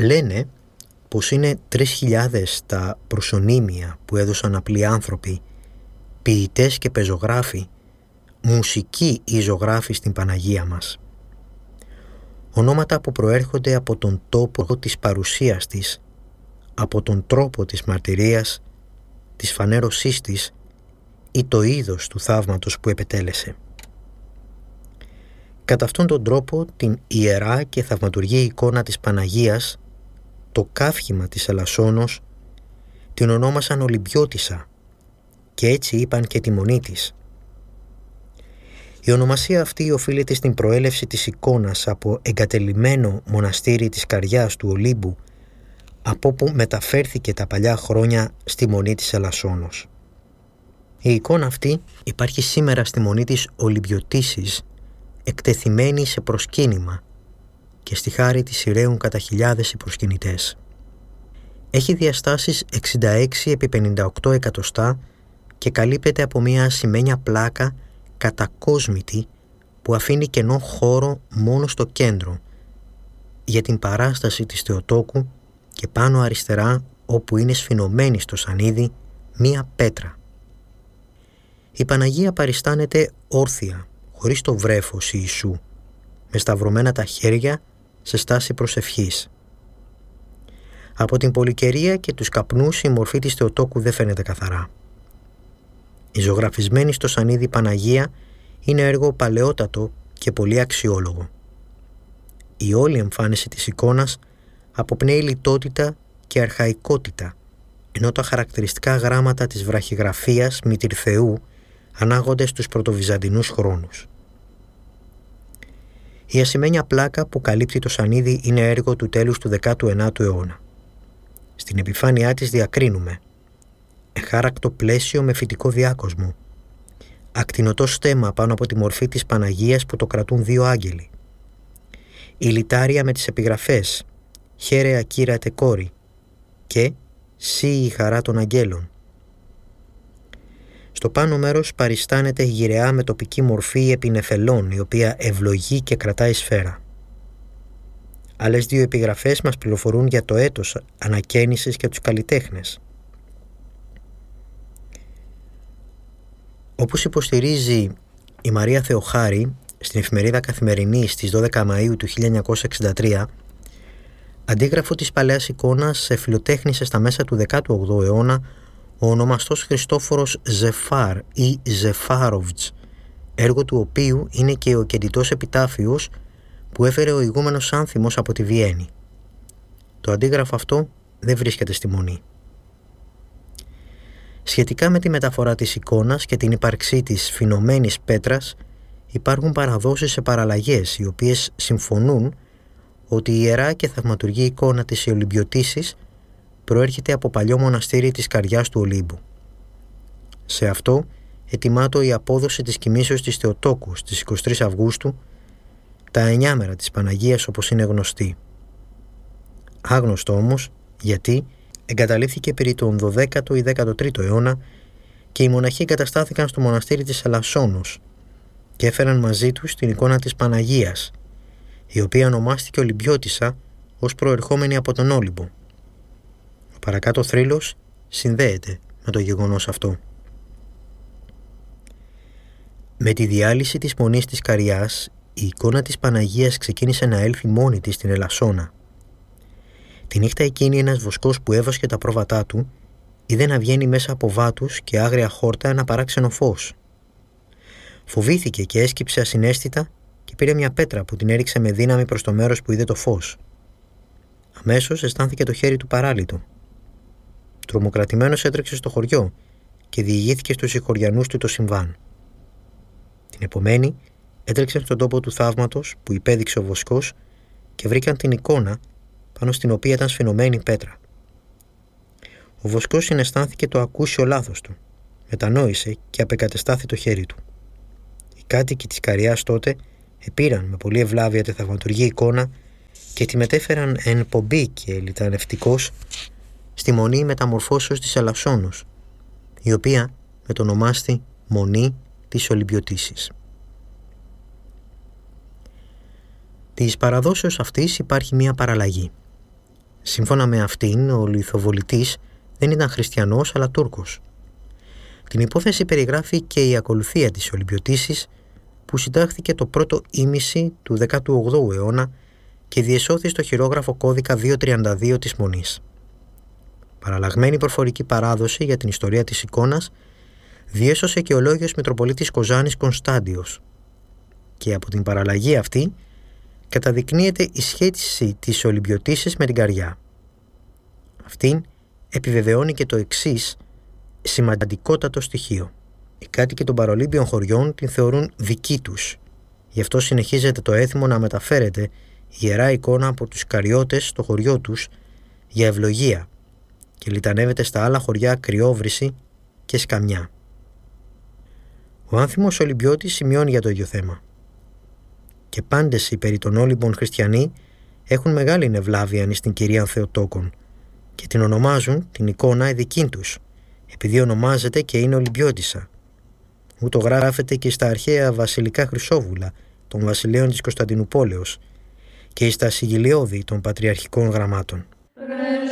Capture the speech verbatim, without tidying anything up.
Λένε πως είναι τρεις χιλιάδες τα προσωνύμια που έδωσαν απλοί άνθρωποι, ποιητές και πεζογράφοι, μουσικοί ή ζωγράφοι στην Παναγία μας. Ονόματα που προέρχονται από τον τόπο της παρουσίας της, από τον τρόπο της μαρτυρίας, της φανέρωσής της ή το είδος του θαύματος που επετέλεσε. Κατά αυτόν τον τρόπο την ιερά και θαυματουργή εικόνα της Παναγίας, το καύχημα της Ελασσόνος, την ονόμασαν Ολυμπιώτισσα και έτσι είπαν και τη μονή της. Η ονομασία αυτή οφείλεται στην προέλευση της εικόνας από εγκατελειμμένο μοναστήρι της Καριάς του Ολύμπου, από όπου μεταφέρθηκε τα παλιά χρόνια στη μονή της Ελασσόνος. Η εικόνα αυτή υπάρχει σήμερα στη μονή της Ολυμπιωτίσσης, εκτεθειμένη σε προσκύνημα και στη χάρη της ηραίουν κατά χιλιάδες οι προσκυνητές. Έχει διαστάσεις εξήντα έξι επί πενήντα οκτώ εκατοστά και καλύπτεται από μια ασημένια πλάκα κατακόσμητη που αφήνει κενό χώρο μόνο στο κέντρο για την παράσταση της Θεοτόκου και πάνω αριστερά, όπου είναι σφινωμένη στο σανίδι, μία πέτρα. Η Παναγία παριστάνεται όρθια, χωρίς το βρέφος Ιησού, με σταυρωμένα τα χέρια σε στάση προσευχής. Από την πολυκαιρία και τους καπνούς η μορφή της Θεοτόκου δεν φαίνεται καθαρά. Η ζωγραφισμένη στο σανίδι Παναγία είναι έργο παλαιότατο και πολύ αξιόλογο. Η όλη εμφάνιση της εικόνας αποπνέει λιτότητα και αρχαϊκότητα, ενώ τα χαρακτηριστικά γράμματα της βραχυγραφίας Μητυρ-Θεού ανάγονται στους πρωτοβυζαντινούς χρόνους. Η ασημένια πλάκα που καλύπτει το σανίδι είναι έργο του τέλους του δέκατου ενάτου αιώνα. Στην επιφάνειά της διακρίνουμε εχάρακτο πλαίσιο με φυτικό διάκοσμο, ακτινωτό στέμμα πάνω από τη μορφή της Παναγίας που το κρατούν δύο άγγελοι, η λιτάρια με τις επιγραφές «Χαίρεα κύρατε κόρη» και «Σύ η χαρά των αγγέλων». Στο πάνω μέρος παριστάνεται γυραιά με τοπική μορφή επινεφελών, η οποία ευλογεί και κρατάει σφαίρα. Άλλες δύο επιγραφές μας πληροφορούν για το έτος ανακαίνησης και τους καλλιτέχνες. Όπως υποστηρίζει η Μαρία Θεοχάρη στην εφημερίδα Καθημερινή στις δώδεκα Μαΐου του χίλια εννιακόσια εξήντα τρία, αντίγραφο της παλαιάς εικόνας φιλοτέχνησε στα μέσα του δέκατου όγδοου αιώνα ο ονομαστός Χριστόφορος Ζεφάρ ή Ζεφάροβτς, έργο του οποίου είναι και ο κεντητός επιτάφιος που έφερε ο ηγούμενος Άνθιμος από τη Βιέννη. Το αντίγραφο αυτό δεν βρίσκεται στη Μονή. Σχετικά με τη μεταφορά της εικόνας και την ύπαρξή της φινωμένης πέτρας, υπάρχουν παραδόσεις σε παραλλαγές, οι οποίες συμφωνούν ότι η ιερά και θαυματουργή εικόνα της Ολυμπιωτίσσης προέρχεται από παλιό μοναστήρι της Καριάς του Ολύμπου. Σε αυτό ετοιμάτω η απόδοση της κοιμήσεως της Θεοτόκου στις εικοστή τρίτη Αυγούστου, τα εννιά μέρα της Παναγίας όπως είναι γνωστή. Άγνωστο όμως γιατί εγκαταλείφθηκε περί τον δωδέκατο ή δέκατο τρίτο αιώνα και οι μοναχοί εγκαταστάθηκαν στο μοναστήρι της Ελασσόνος και έφεραν μαζί τους την εικόνα της Παναγίας, η οποία ονομάστηκε Ολυμπιώτισσα ως προερχόμενη από τον Όλυμπο. Ο παρακάτω θρύλος συνδέεται με το γεγονός αυτό. Με τη διάλυση της Μονής της Καριάς, η εικόνα της Παναγίας ξεκίνησε να έλθει μόνη της στην Ελασσόνα. Τη νύχτα εκείνη ένας βοσκός που έβασκε τα πρόβατά του είδε να βγαίνει μέσα από βάτους και άγρια χόρτα ένα παράξενο φως. Φοβήθηκε και έσκυψε ασυναίσθητα και πήρε μια πέτρα που την έριξε με δύναμη προς το μέρος που είδε το φως. Αμέσως αισθάνθηκε το χέρι του παράλυτο. Τρομοκρατημένος έτρεξε στο χωριό και διηγήθηκε στους συγχωριανούς του το συμβάν. Την επομένη έτρεξαν στον τόπο του θαύματος που υπέδειξε ο βοσκός και βρήκαν την εικόνα πάνω στην οποία ήταν σφινωμένη πέτρα. Ο βοσκός συναισθάνθηκε το ακούσιο λάθος του, μετανόησε και απεκατεστάθη το χέρι του. Οι κάτοικοι της Καριάς τότε επήραν με πολύ ευλάβεια τη θαυματουργή εικόνα και τη μετέφεραν εν πομπή και λιτανευτικός στη Μονή Μεταμορφώσεως της Ελασσόνος, η οποία μετονομάστη Μονή της Ολυμπιωτίσσης. Της παραδόσεως αυτής υπάρχει μία παραλλαγή. Σύμφωνα με αυτήν, ο λιθοβολητής δεν ήταν χριστιανός αλλά Τούρκος. Την υπόθεση περιγράφει και η ακολουθία της Ολυμπιωτίσης που συντάχθηκε το πρώτο ήμιση του δέκατου όγδοου αιώνα και διεσώθη στο χειρόγραφο κώδικα διακόσια τριάντα δύο της Μονής. Παραλλαγμένη προφορική παράδοση για την ιστορία της εικόνας διέσωσε και ο λόγιος Μητροπολίτης Κοζάνης Κωνσταντιος και από την παραλλαγή αυτή καταδεικνύεται η σχέση της Ολυμπιωτίσης με την Καριά. Αυτήν επιβεβαιώνει και το εξής σημαντικότατο στοιχείο. Οι κάτοικοι των παρολύμπιων χωριών την θεωρούν δική τους. Γι' αυτό συνεχίζεται το έθιμο να μεταφέρεται η ιερά εικόνα από τους Καριώτες στο χωριό τους για ευλογία και λιτανεύεται στα άλλα χωριά κρυόβρηση και σκαμιά. Ο άνθιμος Ολυμπιώτης σημειώνει για το ίδιο θέμα. Και πάντες οι περί των Όλυμπων χριστιανοί έχουν μεγάλη ευλάβεια στην κυρία Θεοτόκον και την ονομάζουν την εικόνα εδικήν τους, επειδή ονομάζεται και είναι Ολυμπιώτισσα. Ούτω γράφεται και στα αρχαία βασιλικά χρυσόβουλα των βασιλέων της Κωνσταντινουπόλεως και στα σιγηλιώδη των πατριαρχικών γραμμάτων.